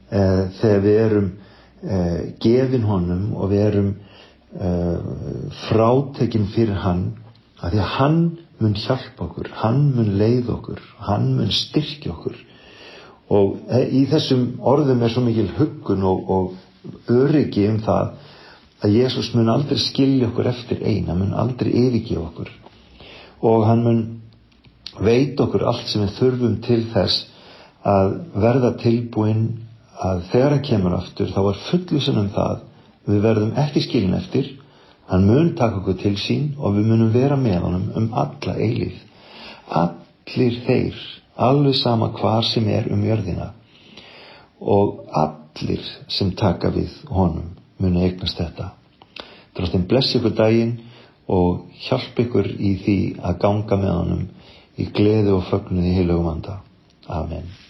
þegar við erum gefin honum og við erum frátekin fyrir hann, af því að hann mun hjálpa okkur, hann mun leiða okkur, hann mun styrkja okkur. Og í þessum orðum svo mikil huggun og öryggi það að Jesús mun aldrei skilja okkur eftir eina, mun aldrei yfirgefa okkur. Og hann mun veita okkur allt sem við þurfum til þess að verða tilbúin að þegar hann kemur aftur, þá fullvissan það, við verðum ekki skilin eftir, hann mun taka okkur til sín og við munum vera með honum alla eilífð. Allir þeir, alveg sama hvar sem jörðina, og allir sem taka við honum munu eignast þetta. Drottinn blessi ykkur daginn og hjálpi ykkur í því að ganga með honum í gleði og fögnuði í heilögum anda. Amen.